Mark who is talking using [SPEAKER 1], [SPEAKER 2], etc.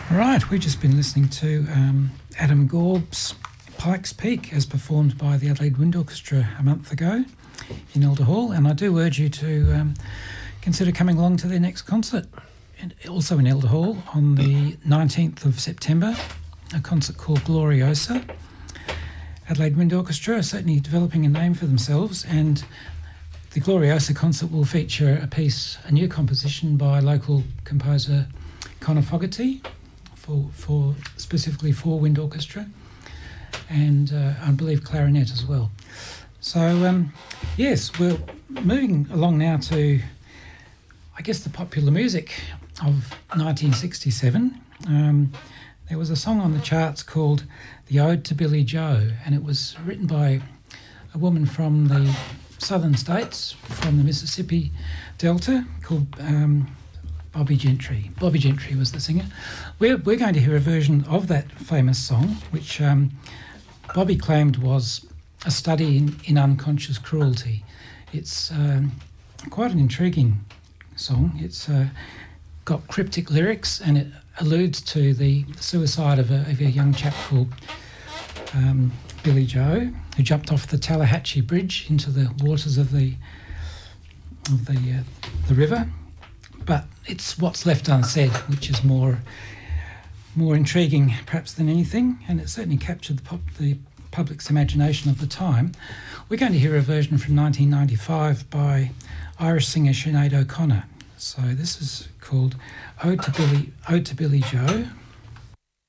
[SPEAKER 1] Right, we've just been listening to Adam Gorb's Pikes Peak as performed by the Adelaide Wind Orchestra a month ago in Elder Hall, and I do urge you to consider coming along to their next concert, and also in Elder Hall on the 19th of September, a concert called Gloriosa. Adelaide Wind Orchestra are certainly developing a name for themselves, and the Gloriosa concert will feature a new composition by local composer Connor Fogarty, specifically for wind orchestra, and I believe clarinet as well. So yes, we're moving along now to, I guess, the popular music of 1967. There was a song on the charts called The Ode to Billy Joe, and it was written by a woman from the southern states, from the Mississippi Delta, called Bobby Gentry. Bobby Gentry was the singer. We're going to hear a version of that famous song, which Bobby claimed was a study in unconscious cruelty. It's quite an intriguing song. It's got cryptic lyrics, and it alludes to the suicide of a young chap called Billy Joe, who jumped off the Tallahatchie Bridge into the waters of the river. But it's what's left unsaid, which is more intriguing perhaps than anything, and it certainly captured the public's imagination of the time. We're going to hear a version from 1995 by Irish singer Sinead O'Connor. So this is called Ode to Billy Joe.